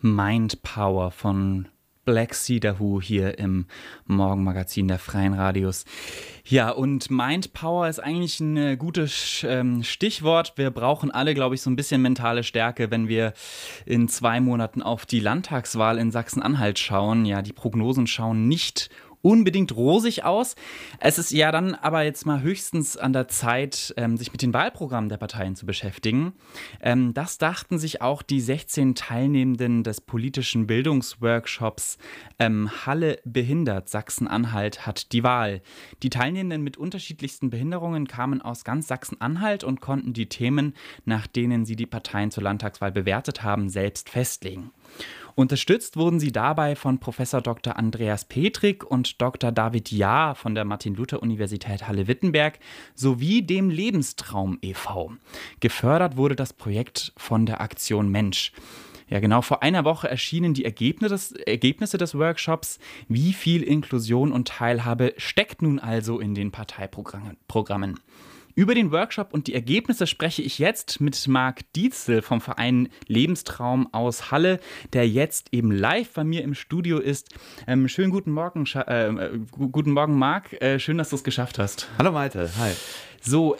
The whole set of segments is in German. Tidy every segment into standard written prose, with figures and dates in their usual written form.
Mind Power von Black Cedar Who hier im Morgenmagazin der Freien Radios. Ja, und Mind Power ist eigentlich ein gutes Stichwort. Wir brauchen alle, glaube ich, so ein bisschen mentale Stärke, wenn wir in 2 Monaten auf die Landtagswahl in Sachsen-Anhalt schauen. Ja, die Prognosen schauen nicht unbedingt rosig aus. Es ist ja dann aber jetzt mal höchstens an der Zeit, sich mit den Wahlprogrammen der Parteien zu beschäftigen. Das dachten sich auch die 16 Teilnehmenden des politischen Bildungsworkshops Halle behindert, Sachsen-Anhalt hat die Wahl. Die Teilnehmenden mit unterschiedlichsten Behinderungen kamen aus ganz Sachsen-Anhalt und konnten die Themen, nach denen sie die Parteien zur Landtagswahl bewertet haben, selbst festlegen. Unterstützt wurden sie dabei von Professor Dr. Andreas Petrik und Dr. David Jahr von der Martin-Luther-Universität Halle-Wittenberg sowie dem Lebenstraum e.V. Gefördert wurde das Projekt von der Aktion Mensch. Ja, genau, vor einer Woche erschienen die Ergebnisse des Workshops. Wie viel Inklusion und Teilhabe steckt nun also in den Parteiprogrammen? Über den Workshop und die Ergebnisse spreche ich jetzt mit Marc Dietzel vom Verein Lebenstraum aus Halle, der jetzt eben live bei mir im Studio ist. Schönen guten Morgen, guten Morgen, Marc. Schön, dass du es geschafft hast. Hallo Malte, hi. So,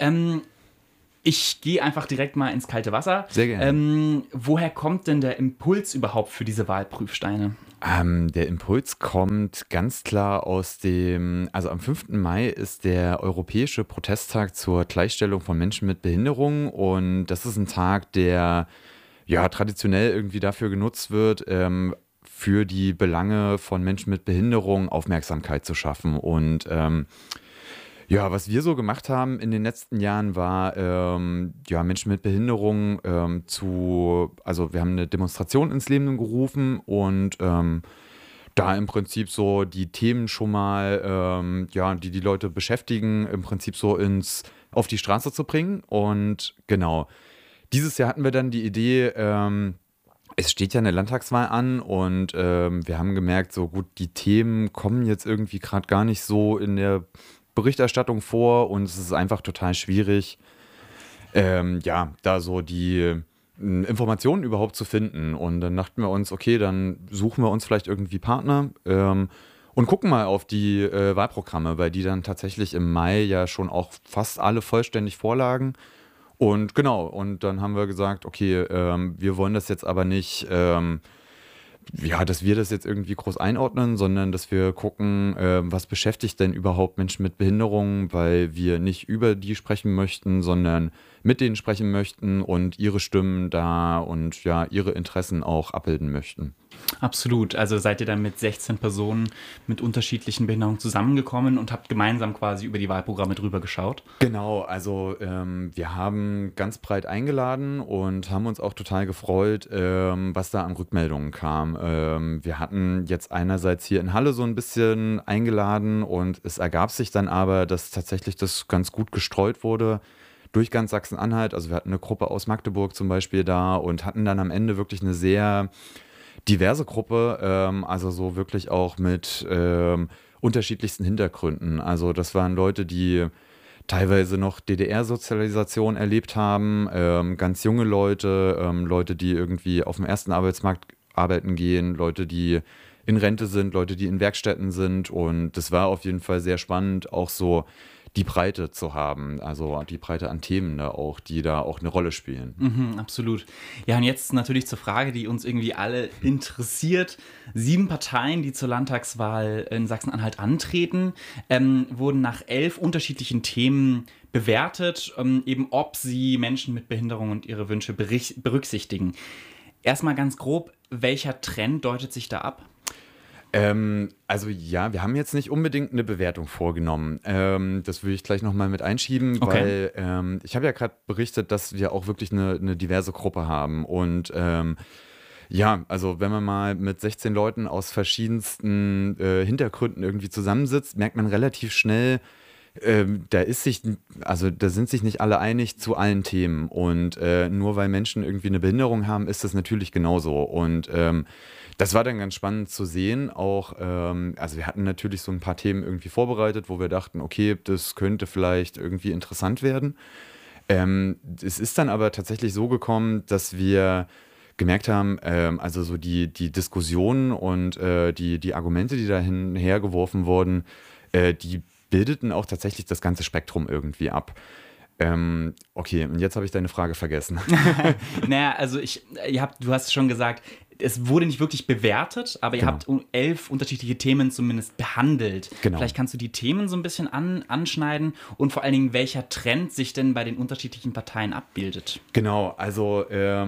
ich gehe einfach direkt mal ins kalte Wasser. Sehr gerne. Woher kommt denn der Impuls überhaupt für diese Wahlprüfsteine? Der Impuls kommt ganz klar also am 5. Mai ist der Europäische Protesttag zur Gleichstellung von Menschen mit Behinderung und das ist ein Tag, der ja traditionell irgendwie dafür genutzt wird, für die Belange von Menschen mit Behinderung Aufmerksamkeit zu schaffen und ja, was wir so gemacht haben in den letzten Jahren war, Menschen mit Behinderung also wir haben eine Demonstration ins Leben gerufen und da im Prinzip so die Themen schon mal, die Leute beschäftigen, im Prinzip so auf die Straße zu bringen. Und genau, dieses Jahr hatten wir dann die Idee, es steht ja eine Landtagswahl an und wir haben gemerkt, so gut, die Themen kommen jetzt irgendwie gerade gar nicht so in der Berichterstattung vor und es ist einfach total schwierig, da so die Informationen überhaupt zu finden. Und dann dachten wir uns, okay, dann suchen wir uns vielleicht irgendwie Partner und gucken mal auf die Wahlprogramme, weil die dann tatsächlich im Mai ja schon auch fast alle vollständig vorlagen. Und genau, und dann haben wir gesagt, okay, wir wollen das jetzt aber nicht dass wir das jetzt irgendwie groß einordnen, sondern dass wir gucken, was beschäftigt denn überhaupt Menschen mit Behinderungen, weil wir nicht über die sprechen möchten, sondern mit denen sprechen möchten und ihre Stimmen da und ja, ihre Interessen auch abbilden möchten. Absolut. Also seid ihr dann mit 16 Personen mit unterschiedlichen Behinderungen zusammengekommen und habt gemeinsam quasi über die Wahlprogramme drüber geschaut? Genau, also wir haben ganz breit eingeladen und haben uns auch total gefreut, was da an Rückmeldungen kam. Wir hatten jetzt einerseits hier in Halle so ein bisschen eingeladen und es ergab sich dann aber, dass tatsächlich das ganz gut gestreut wurde durch ganz Sachsen-Anhalt. Also wir hatten eine Gruppe aus Magdeburg zum Beispiel da und hatten dann am Ende wirklich eine sehr diverse Gruppe, also so wirklich auch mit unterschiedlichsten Hintergründen. Also das waren Leute, die teilweise noch DDR-Sozialisation erlebt haben, ganz junge Leute, Leute, die irgendwie auf dem ersten Arbeitsmarkt arbeiten gehen, Leute, die in Rente sind, Leute, die in Werkstätten sind und das war auf jeden Fall sehr spannend, auch so die Breite zu haben, also die Breite an Themen da auch, die da auch eine Rolle spielen. Mhm, absolut. Ja, und jetzt natürlich zur Frage, die uns irgendwie alle interessiert. 7 Parteien, die zur Landtagswahl in Sachsen-Anhalt antreten, wurden nach 11 unterschiedlichen Themen bewertet, eben ob sie Menschen mit Behinderung und ihre Wünsche berücksichtigen. Erstmal ganz grob, welcher Trend deutet sich da ab? Wir haben jetzt nicht unbedingt eine Bewertung vorgenommen. Das will ich gleich nochmal mit einschieben, Okay. weil ich habe ja gerade berichtet, dass wir auch wirklich eine diverse Gruppe haben. Und also wenn man mal mit 16 Leuten aus verschiedensten Hintergründen irgendwie zusammensitzt, merkt man relativ schnell, da sind sich nicht alle einig zu allen Themen. Und nur weil Menschen irgendwie eine Behinderung haben, ist das natürlich genauso. Und das war dann ganz spannend zu sehen. Auch, wir hatten natürlich so ein paar Themen irgendwie vorbereitet, wo wir dachten, okay, das könnte vielleicht irgendwie interessant werden. Es ist dann aber tatsächlich so gekommen, dass wir gemerkt haben, also so die Diskussionen und die Argumente, die da hinhergeworfen wurden, die bildeten auch tatsächlich das ganze Spektrum irgendwie ab. Okay, und jetzt habe ich deine Frage vergessen. Naja, also du hast schon gesagt, es wurde nicht wirklich bewertet, aber ihr Genau. habt 11 unterschiedliche Themen zumindest behandelt. Genau. Vielleicht kannst du die Themen so ein bisschen anschneiden und vor allen Dingen, welcher Trend sich denn bei den unterschiedlichen Parteien abbildet. Genau, also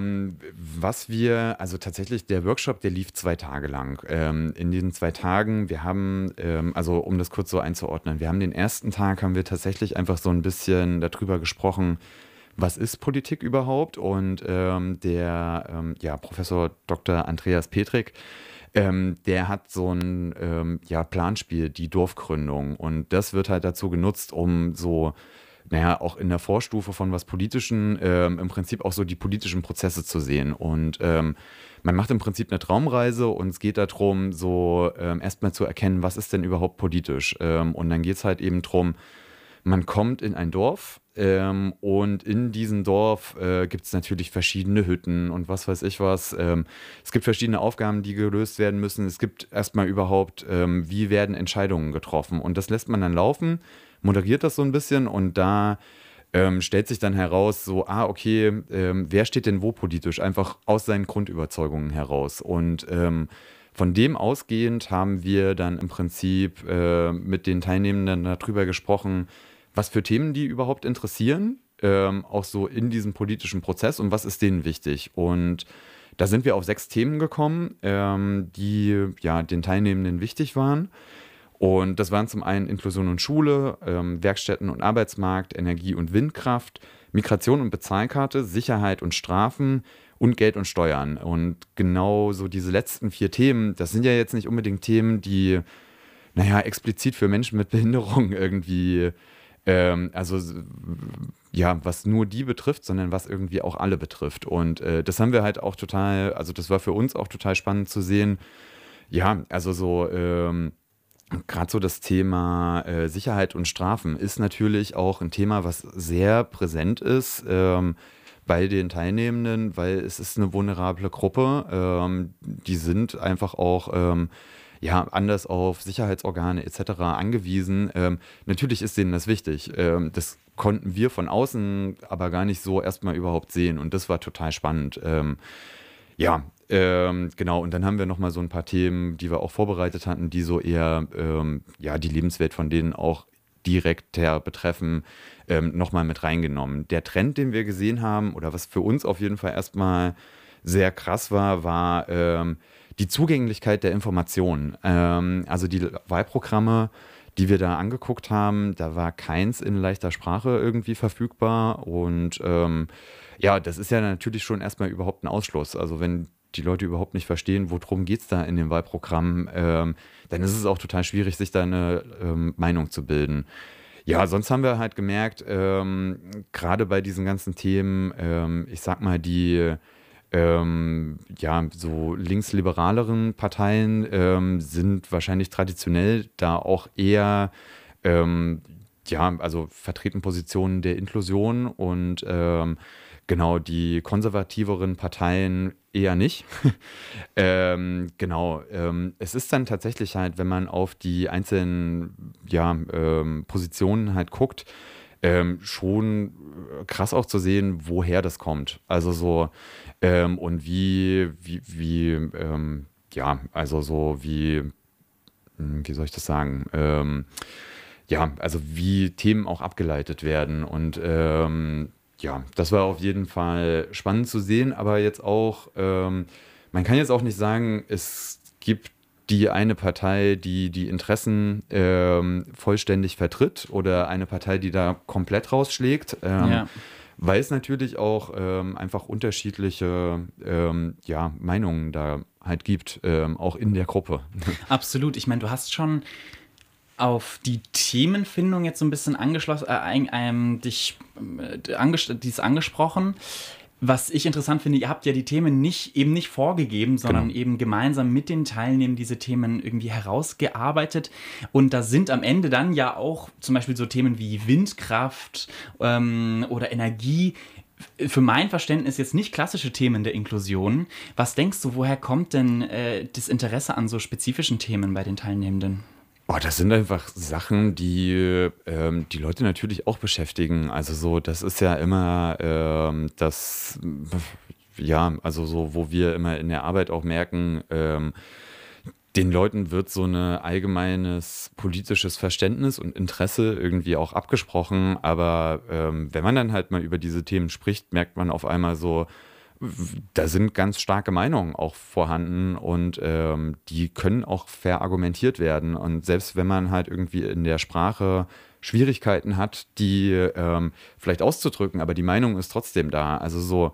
also tatsächlich der Workshop, der lief 2 Tage lang. In diesen 2 Tagen, wir haben, also um das kurz so einzuordnen, wir haben den ersten Tag, haben wir tatsächlich einfach so ein bisschen darüber gesprochen, was ist Politik überhaupt? Und der Professor Dr. Andreas Petrik, der hat so ein Planspiel, die Dorfgründung. Und das wird halt dazu genutzt, um so, naja, auch in der Vorstufe von was Politischen im Prinzip auch so die politischen Prozesse zu sehen. Und man macht im Prinzip eine Traumreise und es geht darum, so erstmal zu erkennen, was ist denn überhaupt politisch. Und dann geht es halt eben darum, man kommt in ein Dorf und in diesem Dorf gibt es natürlich verschiedene Hütten und was weiß ich was. Es gibt verschiedene Aufgaben, die gelöst werden müssen. Es gibt erstmal überhaupt, wie werden Entscheidungen getroffen. Und das lässt man dann laufen, moderiert das so ein bisschen und da stellt sich dann heraus, so, okay, wer steht denn wo politisch? Einfach aus seinen Grundüberzeugungen heraus. Und von dem ausgehend haben wir dann im Prinzip mit den Teilnehmenden darüber gesprochen, was für Themen die überhaupt interessieren, auch so in diesem politischen Prozess und was ist denen wichtig. Und da sind wir auf 6 Themen gekommen, die ja den Teilnehmenden wichtig waren. Und das waren zum einen Inklusion und Schule, Werkstätten und Arbeitsmarkt, Energie und Windkraft, Migration und Bezahlkarte, Sicherheit und Strafen und Geld und Steuern. Und genau so diese letzten 4 Themen, das sind ja jetzt nicht unbedingt Themen, die, naja, explizit für Menschen mit Behinderung irgendwie, was nur die betrifft, sondern was irgendwie auch alle betrifft. Und das haben wir halt auch total, also das war für uns auch total spannend zu sehen. Ja, also so, gerade so das Thema Sicherheit und Strafen ist natürlich auch ein Thema, was sehr präsent ist bei den Teilnehmenden, weil es ist eine vulnerable Gruppe. Die sind einfach auch anders auf Sicherheitsorgane etc. angewiesen. Natürlich ist denen das wichtig. Das konnten wir von außen aber gar nicht so erstmal überhaupt sehen und das war total spannend. Genau, und dann haben wir nochmal so ein paar Themen, die wir auch vorbereitet hatten, die so eher die Lebenswelt von denen auch direkter betreffen, nochmal mit reingenommen. Der Trend, den wir gesehen haben, oder was für uns auf jeden Fall erstmal sehr krass war die Zugänglichkeit der Informationen. Also die Wahlprogramme, die wir da angeguckt haben, da war keins in leichter Sprache irgendwie verfügbar und das ist ja natürlich schon erstmal überhaupt ein Ausschluss. Also wenn die Leute überhaupt nicht verstehen, worum geht es da in dem Wahlprogramm, dann ist es auch total schwierig, sich da eine Meinung zu bilden. Ja, sonst haben wir halt gemerkt, gerade bei diesen ganzen Themen, ich sag mal, die so linksliberaleren Parteien sind wahrscheinlich traditionell da auch eher, also vertreten Positionen der Inklusion und genau, die konservativeren Parteien eher nicht. Es ist dann tatsächlich halt, wenn man auf die einzelnen Positionen halt guckt, schon krass auch zu sehen, woher das kommt. Also so, und wie soll ich das sagen? Also wie Themen auch abgeleitet werden. Und das war auf jeden Fall spannend zu sehen, aber jetzt auch, man kann jetzt auch nicht sagen, es gibt die eine Partei, die die Interessen vollständig vertritt oder eine Partei, die da komplett rausschlägt, weil es natürlich auch einfach unterschiedliche Meinungen da halt gibt, auch in der Gruppe. Absolut. Ich meine, du hast schon auf die Themenfindung jetzt so ein bisschen angesprochen. Was ich interessant finde, ihr habt ja die Themen nicht vorgegeben, sondern eben gemeinsam mit den Teilnehmern diese Themen irgendwie herausgearbeitet. Und da sind am Ende dann ja auch zum Beispiel so Themen wie Windkraft oder Energie für mein Verständnis jetzt nicht klassische Themen der Inklusion. Was denkst du, woher kommt denn das Interesse an so spezifischen Themen bei den Teilnehmenden? Oh, das sind einfach Sachen, die Leute natürlich auch beschäftigen. Also so, das ist ja immer ja, also so, wo wir immer in der Arbeit auch merken, den Leuten wird so ein allgemeines politisches Verständnis und Interesse irgendwie auch abgesprochen. Aber wenn man dann halt mal über diese Themen spricht, merkt man auf einmal so, da sind ganz starke Meinungen auch vorhanden und die können auch verargumentiert werden. Und selbst wenn man halt irgendwie in der Sprache Schwierigkeiten hat, die vielleicht auszudrücken, aber die Meinung ist trotzdem da. Also so,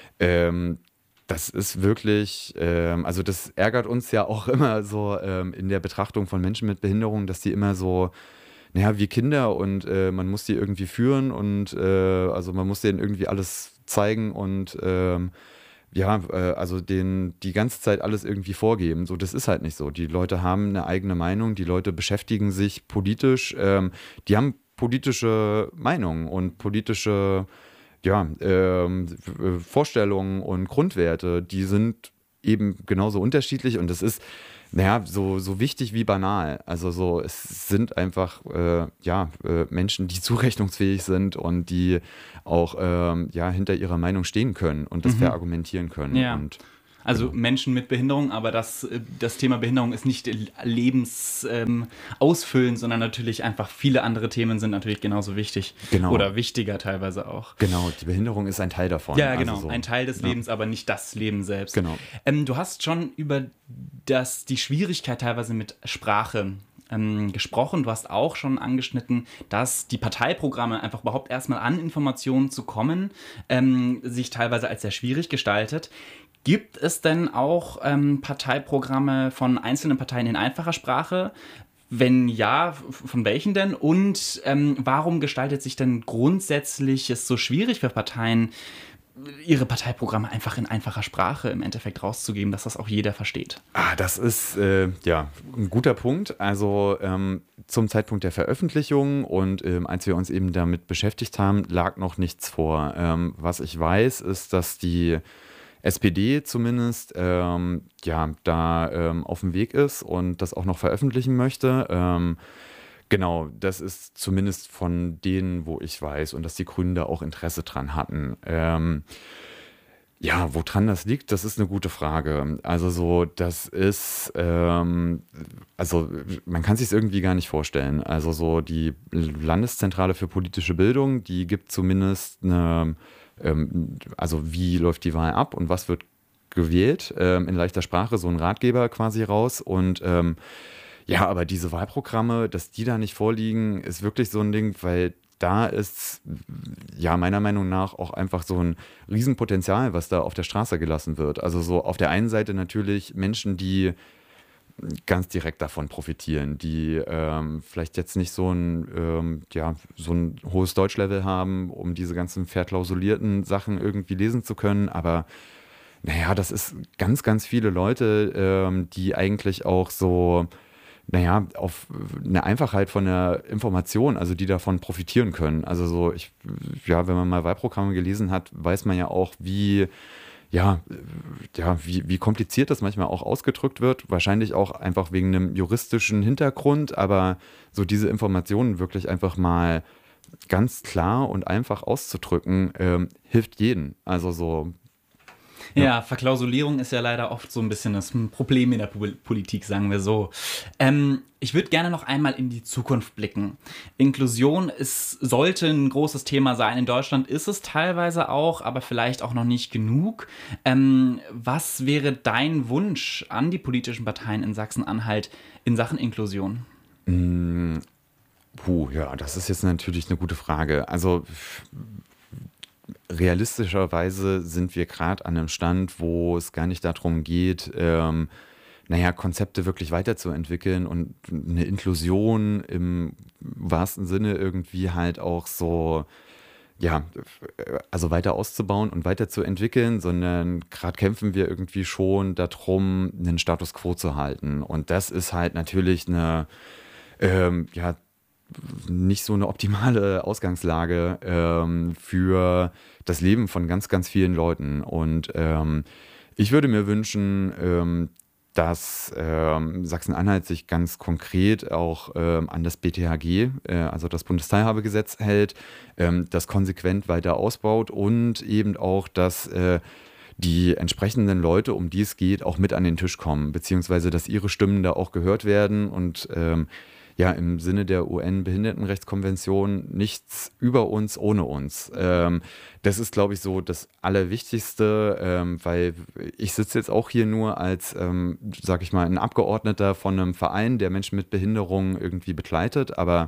das ist wirklich, also das ärgert uns ja auch immer so in der Betrachtung von Menschen mit Behinderung, dass die immer so, naja, wie Kinder und man muss die irgendwie führen und also man muss denen irgendwie alles zeigen und ja, also denen die ganze Zeit alles irgendwie vorgeben. So, das ist halt nicht so. Die Leute haben eine eigene Meinung, die Leute beschäftigen sich politisch, die haben politische Meinungen und politische ja, Vorstellungen und Grundwerte, die sind eben genauso unterschiedlich und das ist, naja, so wichtig wie banal. Also so, es sind einfach Menschen, die zurechnungsfähig sind und die auch ja, hinter ihrer Meinung stehen können und das verargumentieren können. Ja. Und Also Menschen mit Behinderung, aber das Thema Behinderung ist nicht lebensausfüllend, sondern natürlich einfach viele andere Themen sind natürlich genauso wichtig. Genau. Oder wichtiger teilweise auch. Genau, die Behinderung ist ein Teil davon. Ja, genau, Also so. ein Teil des Lebens, aber nicht das Leben selbst. Genau. Du hast schon über die Schwierigkeit teilweise mit Sprache gesprochen. Du hast auch schon angeschnitten, dass die Parteiprogramme einfach überhaupt erstmal an Informationen zu kommen, sich teilweise als sehr schwierig gestaltet. Gibt es denn auch Parteiprogramme von einzelnen Parteien in einfacher Sprache? Wenn ja, von welchen denn? Und warum gestaltet sich denn grundsätzlich es so schwierig für Parteien, ihre Parteiprogramme einfach in einfacher Sprache im Endeffekt rauszugeben, dass das auch jeder versteht? Das ist ja ein guter Punkt. Also zum Zeitpunkt der Veröffentlichung und als wir uns eben damit beschäftigt haben, lag noch nichts vor. Was ich weiß, ist, dass die SPD zumindest da auf dem Weg ist und das auch noch veröffentlichen möchte. Genau, das ist zumindest von denen, wo ich weiß und dass die Grünen da auch Interesse dran hatten. Ja, woran das liegt, das ist eine gute Frage. Also so, das ist, also man kann sich es irgendwie gar nicht vorstellen. Also so die Landeszentrale für politische Bildung, die gibt zumindest eine also wie läuft die Wahl ab und was wird gewählt, in leichter Sprache, so ein Ratgeber quasi raus. Und ja, aber diese Wahlprogramme, dass die da nicht vorliegen, ist wirklich so ein Ding, weil da ist ja meiner Meinung nach auch einfach so ein Riesenpotenzial, was da auf der Straße gelassen wird. Also so auf der einen Seite natürlich Menschen, die ganz direkt davon profitieren, die vielleicht jetzt nicht so ein hohes Deutschlevel haben, um diese ganzen verklausulierten Sachen irgendwie lesen zu können, aber naja, das ist ganz, ganz viele Leute, die eigentlich auch so, naja, auf eine Einfachheit von der Information, also die davon profitieren können. Also so, wenn man mal Wahlprogramme gelesen hat, weiß man ja auch, wie kompliziert das manchmal auch ausgedrückt wird. Wahrscheinlich auch einfach wegen einem juristischen Hintergrund, aber so diese Informationen wirklich einfach mal ganz klar und einfach auszudrücken, hilft jedem. Also so. Ja, Verklausulierung ist ja leider oft so ein bisschen das Problem in der Politik, sagen wir so. Ich würde gerne noch einmal in die Zukunft blicken. Inklusion sollte ein großes Thema sein. In Deutschland ist es teilweise auch, aber vielleicht auch noch nicht genug. Was wäre dein Wunsch an die politischen Parteien in Sachsen-Anhalt in Sachen Inklusion? Ja, das ist jetzt natürlich eine gute Frage. Also realistischerweise sind wir gerade an einem Stand, wo es gar nicht darum geht, Konzepte wirklich weiterzuentwickeln und eine Inklusion im wahrsten Sinne irgendwie halt auch so, ja, also weiter auszubauen und weiterzuentwickeln, sondern gerade kämpfen wir irgendwie schon darum, einen Status quo zu halten. Und das ist halt natürlich eine, nicht so eine optimale Ausgangslage für das Leben von ganz, ganz vielen Leuten. Und ich würde mir wünschen, dass Sachsen-Anhalt sich ganz konkret auch an das BTHG, also das Bundesteilhabegesetz, hält, das konsequent weiter ausbaut und eben auch, dass die entsprechenden Leute, um die es geht, auch mit an den Tisch kommen, beziehungsweise dass ihre Stimmen da auch gehört werden und ja, im Sinne der UN-Behindertenrechtskonvention nichts über uns ohne uns. Das ist, glaube ich, so das Allerwichtigste, weil ich sitze jetzt auch hier nur als, sag ich mal, ein Abgeordneter von einem Verein, der Menschen mit Behinderung irgendwie begleitet, aber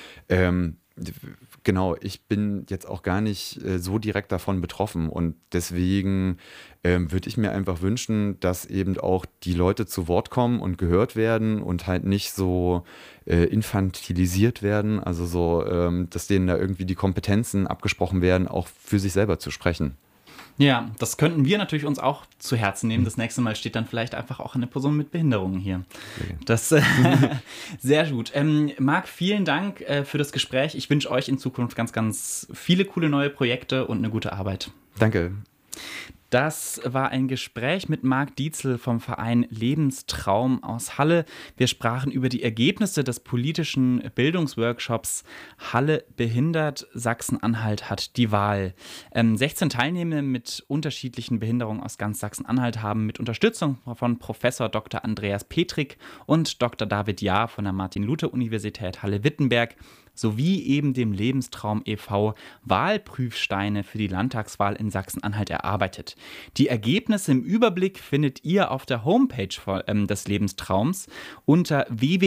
genau, ich bin jetzt auch gar nicht so direkt davon betroffen und deswegen würde ich mir einfach wünschen, dass eben auch die Leute zu Wort kommen und gehört werden und halt nicht so infantilisiert werden, also so, dass denen da irgendwie die Kompetenzen abgesprochen werden, auch für sich selber zu sprechen. Ja, das könnten wir natürlich uns auch zu Herzen nehmen. Das nächste Mal steht dann vielleicht einfach auch eine Person mit Behinderungen hier. Das sehr gut. Marc, vielen Dank für das Gespräch. Ich wünsche euch in Zukunft ganz, ganz viele coole neue Projekte und eine gute Arbeit. Danke. Das war ein Gespräch mit Marc Dietzel vom Verein Lebenstraum aus Halle. Wir sprachen über die Ergebnisse des politischen Bildungsworkshops Halle behindert, Sachsen-Anhalt hat die Wahl. 16 Teilnehmer mit unterschiedlichen Behinderungen aus ganz Sachsen-Anhalt haben mit Unterstützung von Professor Dr. Andreas Petrik und Dr. David Jahr von der Martin-Luther-Universität Halle-Wittenberg sowie eben dem Lebenstraum e.V. Wahlprüfsteine für die Landtagswahl in Sachsen-Anhalt erarbeitet. Die Ergebnisse im Überblick findet ihr auf der Homepage des Lebenstraums unter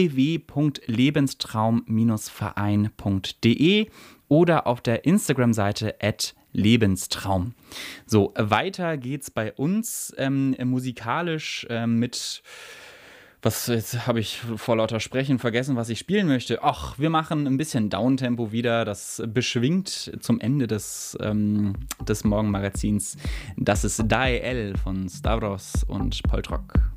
www.lebenstraum-verein.de oder auf der Instagram-Seite @Lebenstraum. So, weiter geht's bei uns musikalisch mit... Jetzt habe ich vor lauter Sprechen vergessen, was ich spielen möchte. Ach, wir machen ein bisschen Downtempo wieder. Das beschwingt zum Ende des Morgenmagazins. Das ist Dael von Stavros und Poltrock.